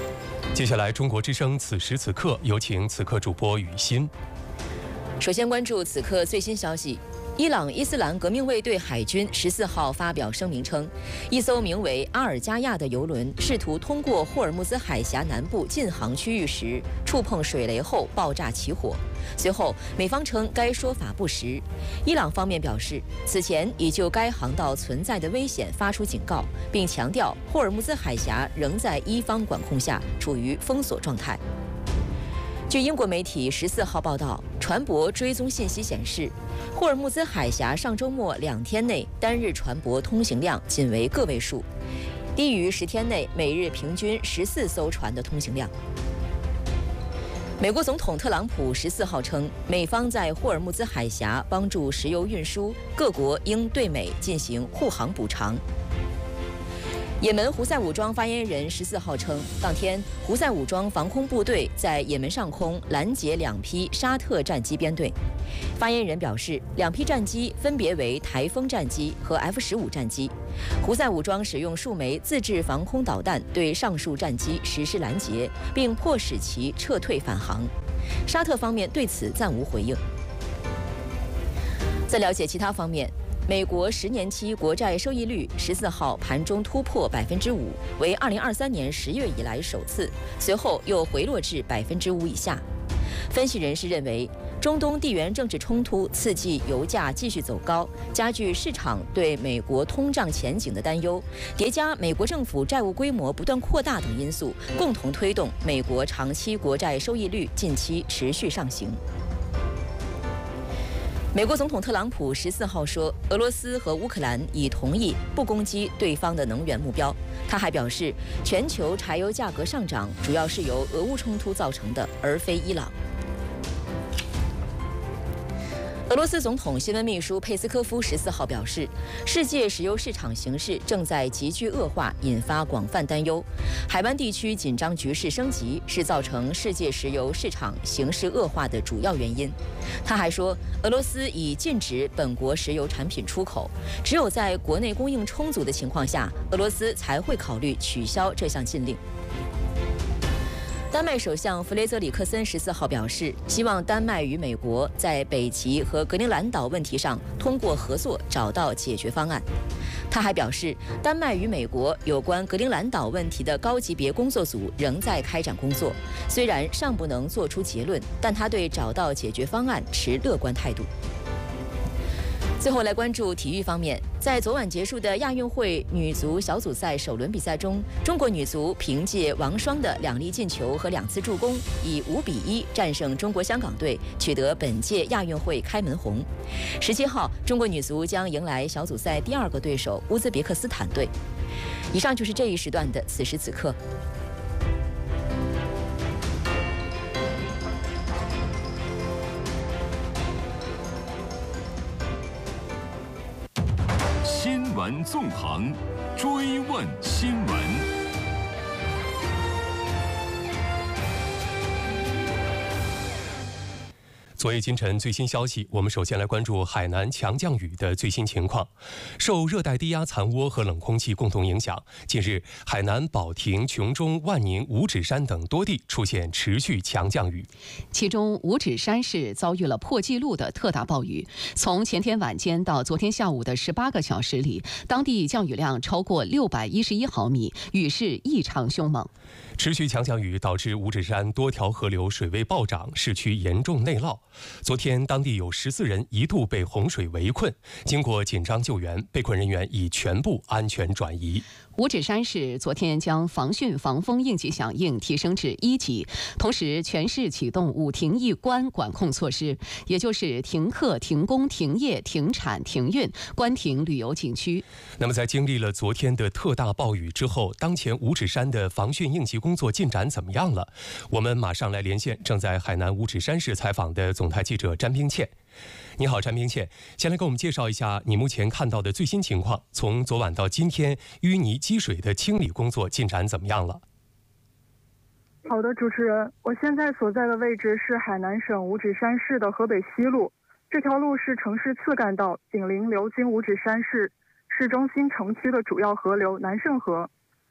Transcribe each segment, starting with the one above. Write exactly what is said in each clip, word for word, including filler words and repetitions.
接下来，中国之声此时此刻，有请此刻主播雨欣。 首先关注此刻最新消息。伊朗伊斯兰革命卫队海军十四号发表声明称，一艘名为阿尔加亚的油轮试图通过霍尔木兹海峡南部禁航区域时，触碰水雷后爆炸起火。随后，美方称该说法不实。伊朗方面表示，此前已就该航道存在的危险发出警告，并强调霍尔木兹海峡仍在伊方管控下，处于封锁状态。据英国媒体十四号报道，船舶追踪信息显示，霍尔木兹海峡上周末两天内单日船舶通行量仅为个位数，低于十天内每日平均十四艘船的通行量。美国总统特朗普十四号称，美方在霍尔木兹海峡帮助石油运输，各国应对美进行护航补偿。也门胡塞武装发言人十四号称，当天胡塞武装防空部队在也门上空拦截两批沙特战机编队。发言人表示，两批战机分别为台风战机和 F 十五战机。胡塞武装使用数枚自制防空导弹对上述战机实施拦截，并迫使其撤退返航。沙特方面对此暂无回应。在了解其他方面，美国十年期国债收益率十四号盘中突破百分之五，为二零二三年十月以来首次，随后又回落至百分之五以下。分析人士认为，中东地缘政治冲突刺激油价继续走高，加剧市场对美国通胀前景的担忧，叠加美国政府债务规模不断扩大等因素，共同推动美国长期国债收益率近期持续上行。美国总统特朗普十四号说，俄罗斯和乌克兰已同意不攻击对方的能源目标。他还表示，全球柴油价格上涨主要是由俄乌冲突造成的，而非伊朗。俄罗斯总统新闻秘书佩斯科夫十四号表示，世界石油市场形势正在急剧恶化，引发广泛担忧。海湾地区紧张局势升级是造成世界石油市场形势恶化的主要原因。他还说，俄罗斯已禁止本国石油产品出口，只有在国内供应充足的情况下，俄罗斯才会考虑取消这项禁令。丹麦首相弗雷泽里克森十四号表示，希望丹麦与美国在北极和格陵兰岛问题上通过合作找到解决方案。他还表示，丹麦与美国有关格陵兰岛问题的高级别工作组仍在开展工作，虽然尚不能做出结论，但他对找到解决方案持乐观态度。最后来关注体育方面，在昨晚结束的亚运会女足小组赛首轮比赛中，中国女足凭借王霜的两粒进球和两次助攻，以五比一战胜中国香港队，取得本届亚运会开门红。十七号，中国女足将迎来小组赛第二个对手乌兹别克斯坦队。以上就是这一时段的此时此刻。 新闻纵横，追问新闻。 昨夜今晨最新消息，我们首先来关注海南强降雨的最新情况。受热带低压残涡和冷空气共同影响，近日海南保亭、琼中、万宁、五指山等多地出现持续强降雨。 其中五指山市遭遇了破纪录的特大暴雨，从前天晚间到昨天下午的十八个小时里，当地降雨量超过六百一十一毫米，雨势异常凶猛。 持续强降雨导致五指山多条河流水位暴涨，市区严重内涝。昨天，当地有十四人一度被洪水围困，经过紧张救援，被困人员已全部安全转移。 五指山市昨天将防汛防风应急响应提升至一级，同时全市启动五停一关管控措施，也就是停课、停工、停业、停产、停运，关停旅游景区。 那么，在经历了昨天的特大暴雨之后，当前五指山的防汛应急工作进展怎么样了？我们马上来连线正在海南五指山市采访的总台记者詹冰倩。你好，詹冰倩，先来给我们介绍一下你目前看到的最新情况。从昨晚到今天，淤泥积水的清理工作进展怎么样了？ 好的，主持人，我现在所在的位置是海南省五指山市的河北西路，这条路是城市次干道，紧邻流经五指山市市中心城区的主要河流南胜河。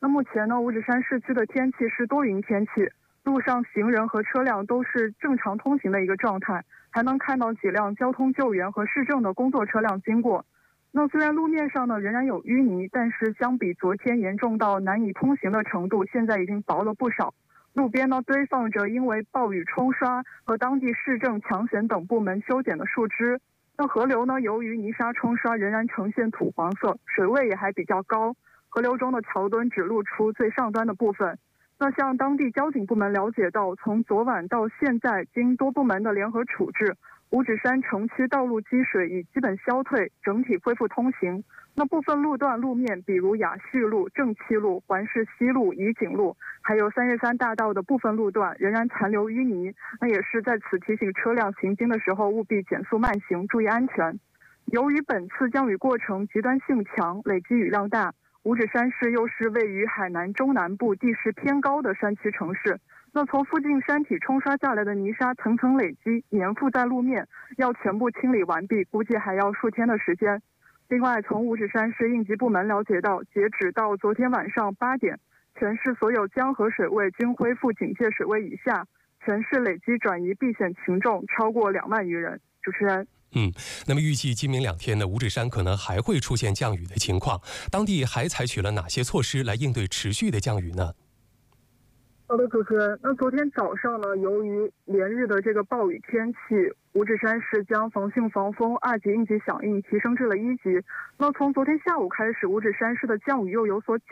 那目前呢，五指山市区的天气是多云天气，路上行人和车辆都是正常通行的一个状态，还能看到几辆交通救援和市政的工作车辆经过。那虽然路面上呢仍然有淤泥，但是相比昨天严重到难以通行的程度，现在已经薄了不少。路边呢堆放着因为暴雨冲刷和当地市政抢险等部门修剪的树枝。那河流呢，由于泥沙冲刷仍然呈现土黄色，水位也还比较高。河流中的桥墩只露出最上端的部分。那向当地交警部门了解到，从昨晚到现在，经多部门的联合处置，五指山城区道路积水已基本消退，整体恢复通行。那部分路段路面，比如雅叙路、正七路、环市西路、怡景路，还有三月三大道的部分路段仍然残留淤泥。那也是在此提醒车辆行经的时候，务必减速慢行，注意安全。由于本次降雨过程极端性强，累积雨量大，五指山市又是位于海南中南部地势偏高的山区城市，那从附近山体冲刷下来的泥沙层层累积，粘附在路面，要全部清理完毕，估计还要数天的时间。另外，从五指山市应急部门了解到，截止到昨天晚上八点，全市所有江河水位均恢复警戒水位以下，全市累计转移避险群众超过两万余人。主持人。 嗯，那么预计今明两天呢，五指山可能还会出现降雨的情况，当地还采取了哪些措施来应对持续的降雨呢？ 好的，主持人。那昨天早上呢，由于连日的这个暴雨天气，五指山市将防汛防风二级应急响应提升至了一级。那从昨天下午开始，五指山市的降雨又有所减